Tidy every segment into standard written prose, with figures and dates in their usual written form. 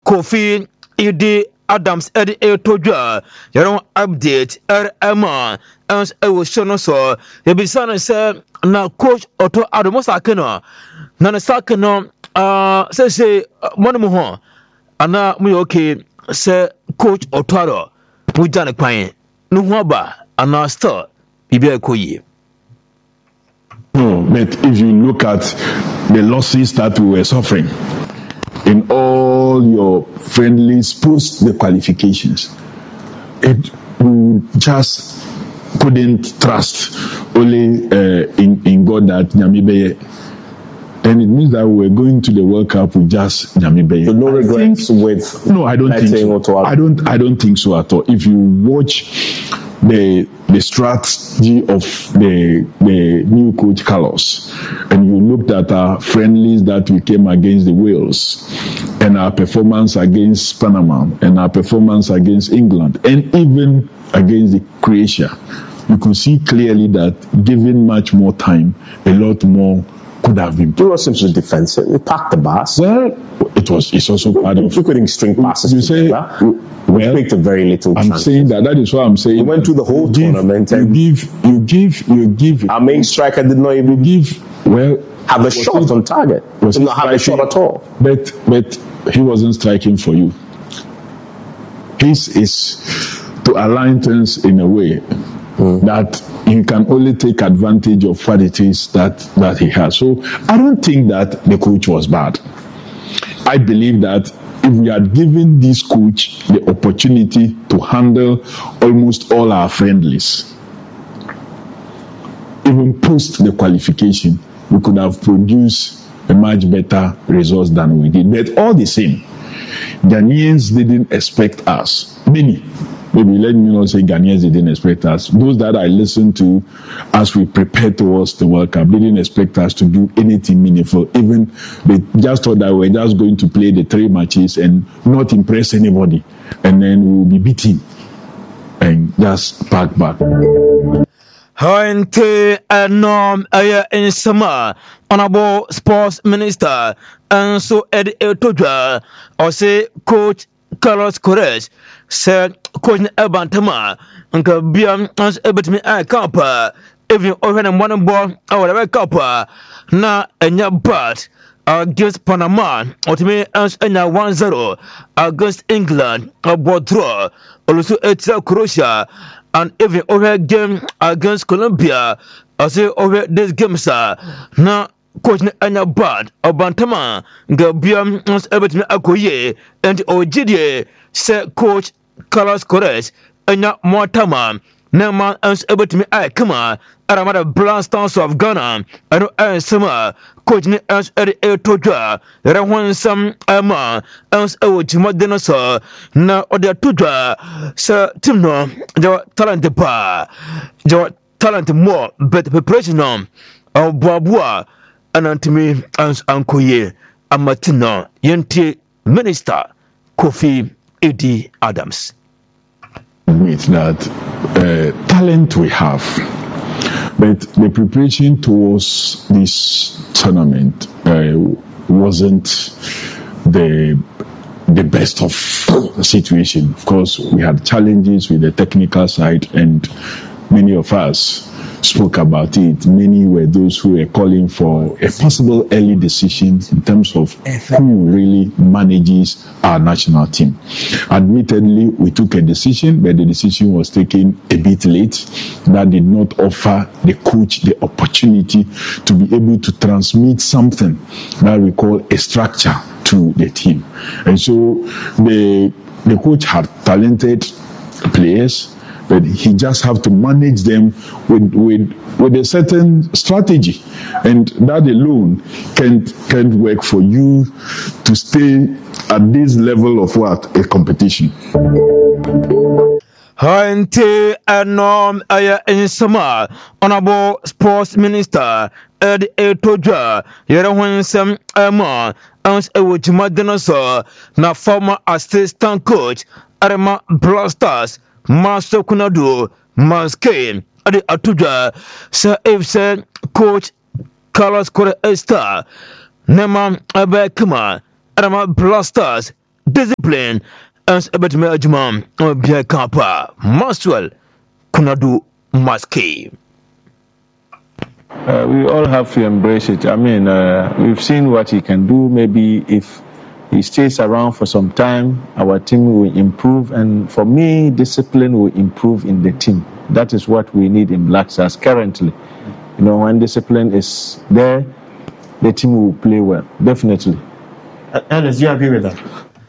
Kofi Idi Adams Eddie Toja, your own update, Emma, and I was shown so. You be son said, now coach Otto Adomosakeno, Nana Sakeno, say, Monomo, and now we okay, say, coach Otto, we done a client, no waba, and now start, Bibia Koye. No, but if you look at the losses that we were suffering in all your friendlies post the qualifications, we just couldn't trust only in God that Nyamibeye. And it means that we were going to the World Cup with just Nyamibeye. So no regrets with no, I don't think so. I don't think so at all. If you watch the strategy of the new coach Carlos, and you looked at our friendlies that we came against the Wales, and our performance against Panama, and our performance against England, and even against the Croatia, you could see clearly that given much more time, a lot more could have been. It wasn't just defensive. We packed the bus. Well, it's also part of. You couldn't string passes. You say, we picked a very little. I'm saying that is what I'm saying. We went through the whole tournament. You give. Our main striker did not even have a shot on target. Did not have a shot at all. But he wasn't striking for you. His is to align things in a way that he can only take advantage of what it is that he has. So I don't think that the coach was bad. I believe that if we had given this coach the opportunity to handle almost all our friendlies, even post the qualification, we could have produced a much better result than we did. But all the same, Ghanaians didn't expect us. Maybe let me not say Ghanaians didn't expect us. Those that I listened to as we prepared towards the World Cup didn't expect us to do anything meaningful. Even they just thought that we're just going to play the 3 matches and not impress anybody. And then we'll be beaten and just pack back. Hante Anom Aya in summer, Honorable Sports Minister, and so Eddie Toja, or say Coach Carlos Corres, said Coach Ebantama, and Kabiam as Ebetmi I Kappa, even over and one ball, our Kappa, na and your butt. Against Panama, or to me as 1-0 against England, a ball draw, also it's Croatia, and even over game against Colombia, I say over this game, sir. Now, coach Anya Bad, or Bantama, Gabiam as Everton Akoye, and Ojidie, said coach Carlos Corres, Anya Mortama. No man else able to me. I come on. Aramada Blast Stars of Ghana. I don't earn summer. Coach me else at the Toja. There are some man else I would to dinosaur. Now, or the Toja. Sir Timno, your talent bar. Your talent more, but preparation of Babua. And unto me as Uncle Ye. Amatino, Yenti Minister Kofi Idi Adams. Admit that talent we have, but the preparation towards this tournament wasn't the best of situation. Of course, we had challenges with the technical side, and many of us spoke about it. Many were those who were calling for a possible early decision in terms of who really manages our national team. Admittedly, we took a decision, but the decision was taken a bit late. That did not offer the coach the opportunity to be able to transmit something that we call a structure to the team. And so the coach had talented players, but he just have to manage them with a certain strategy, and that alone can't work for you to stay at this level of a competition. Hante Anom Aya in summer, Honorable Sports Minister Ed Toja, Yerawan Sam Emma, and Ewujima Dinosaur, na former assistant coach, Arama Blasters. Master Kunadu, Maske, Adi Atuja, Sir If said Coach Carlos Correa Star, Nema Abekuma, Adama Blasters, discipline and ebetime adwuma bia kapa Maxwell Kunadu Maskey. We all have to embrace it. I mean, we've seen what he can do. Maybe if he stays around for some time, our team will improve. And for me, discipline will improve in the team. That is what we need in Black Stars currently. You know, when discipline is there, the team will play well. Definitely. Ernest, do you agree with that?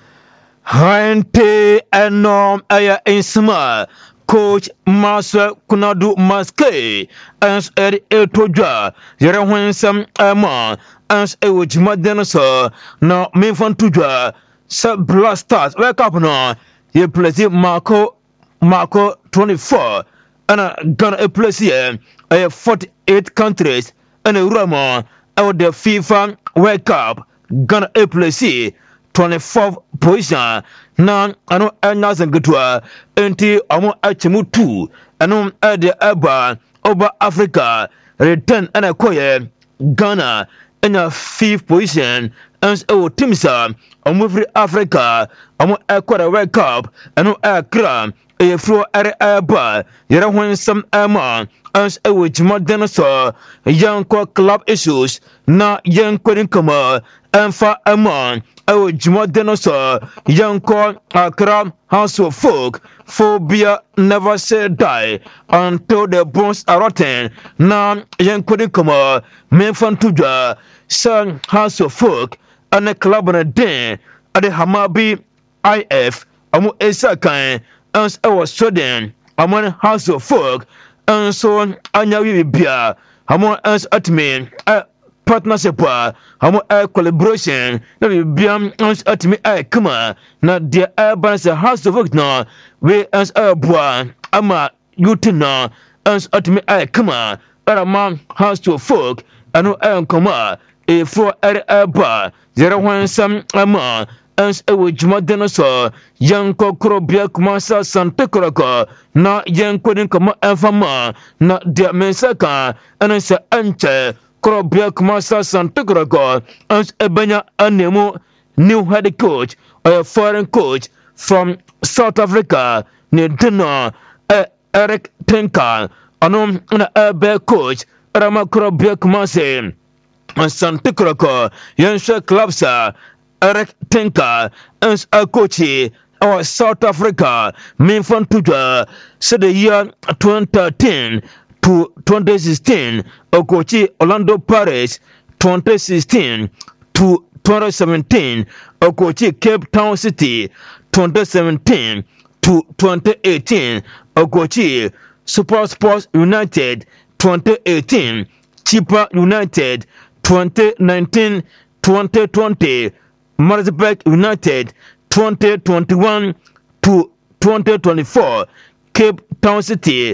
Hante enom aya insma Coach Maxwell Kunadu Maskey as Etoja Yere Winsam Emma as a Wujima Denosaur no Minfantuja Sub Blasters wake up no ye place Marco 24 and a Ghana a place here 48 countries and a Rama out the FIFA wake up Ghana a place 24th position na ano anyasa gutwa enti amo achimu 2 ano ade aba over Africa return ana koye Ghana enya 5th position and our teamsa amo free Africa amo akwara World Cup ano akra e fro are aba yere hon some ama as a wujima dinosaur yanko club issues na yanko kama emfa amon a juma dinosaur yanko Accra House of Folk phobia never say die until the bones are rotten na yanko kama menfan tuja san House of Folk and a club na den at the Hamabi IF amu esakan as I was studying among House of Folk and so anya wi bia among us at me partnership amo collaboration na bia us at me come na the balance House of Folk no we as boa ama yutina us at me come ama House of Folk anu come e for ba 01 ama as a wujuma dinosaur yanko krobia kumasa sante kroko na yanko din kama enfama na dia mensaka anansa anche krobia kumasa sante kroko as ebanya anemu new head coach or a foreign coach from South Africa ni dino Eric Tenka anum na ebe coach rama krobia kumase sante kroko yansha clubsa Eric Tenka as a coach of South Africa, Minfan Tuja, said the year 2013 to 2016, a coach Orlando Pirates 2016 to 2017, a coach Cape Town City 2017 to 2018, a coach Super Sports United 2018, Chippa United 2019-2020. Maritzburg United 2021 to 2024, Cape Town City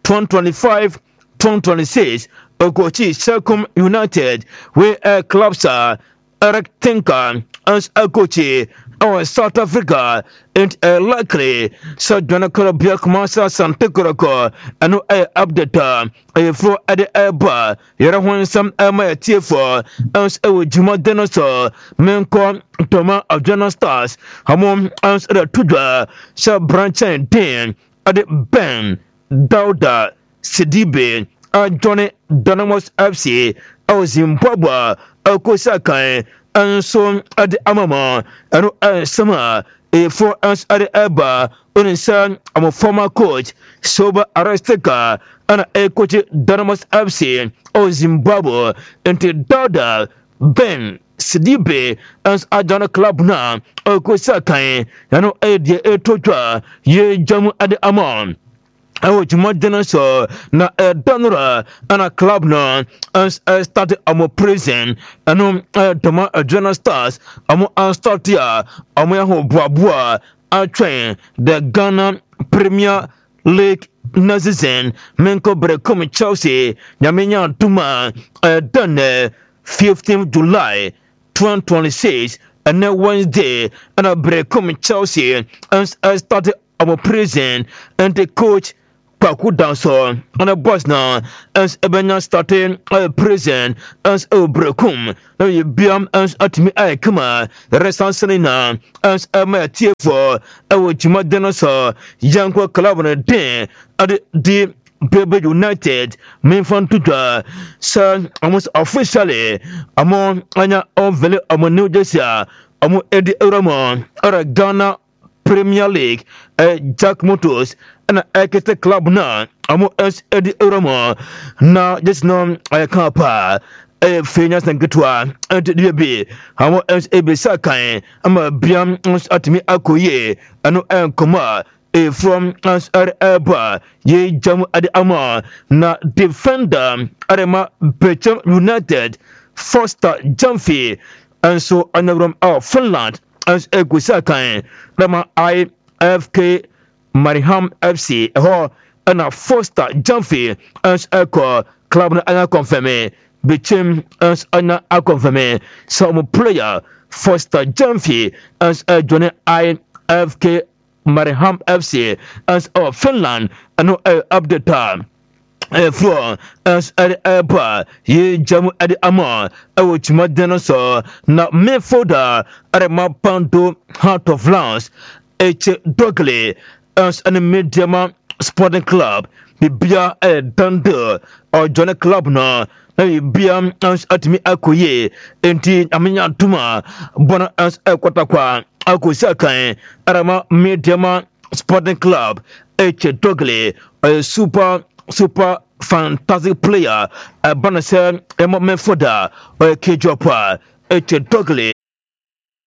2025-2026, Okochi Selcom United, where clubs are Eric Tenka as a coach of South Africa and likely South Jonakora Biakmasa Santekoroko and update a floor at the airbar. Yerawan some Emma Tier4 as a Juma Dinosaur, Menko Toma of General Stars, Hamon as the Tudra, Sub Branch and Den at the Ben Dauda Sidibe, Johnny Dynamos FC, Zimbabwe, Okosakai, and so at the Amama, and summer, for us at the Eba, on son, I'm a former coach, Sober Aristeka, and a coach Dynamos FC, or Zimbabwe, and the Dauda, Ben Sidibe, as I done a club now, Okosakai, and a Totra, ye Jamu at the Amon. I was Dinosaur na Donora and a club now as I started a prison and Toma General Stars start here Bois I train the Ghana Premier League Nazizen Menko Brekom Chelsea Yamenya Duma done 15th July 2026 and then Wednesday and a Brekom Chelsea as I started a prison and the coach Kwaku Danso on a boss now as Ebenya starting a prison as a brekum. Now you biam as at me I come the rest on Selena as a my tear for a Wachima Denosaur, Yanko Club on a day at the Baby United, main fun to the son almost officially among Anya Ovele among New Jersey, among Eddie Ramon or a Ghana Premier League, Jack Motors, and a Ekete Club now. Amo S Eddie Ramon now just known I can't pa. Phineas and Gitwa, and to be Amo S Sakai. I'm a Biam at me Akoye, and no Koma. From us Eba, ye jam at the Ama, na defender Arema Peter United, Foster Jamfi, and so another of Finland as a Gusakai, Rama IFK Mariham FC, and a Foster Jamfi as a club and confirm between us and a confirm some player Foster Jamfi as a Johnny IFK Mariham FC as of Finland and no update time. Floor as at Eba, ye jamu at the Ama, which Madenoso, now me folder at a Mapando Heart of Lance, H. Dogley, as an medium sporting club, the Bia Dunder or Johnny Club now. Biam as at me Akoye, indeed, Aminya Tuma, Bona as a Quataqua. Akusakai, Arama Mediama Sporting Club, H. Dogley, a super fantastic player, a Banasa, Emma Mefoda, or a Kijopa, H. Dogley.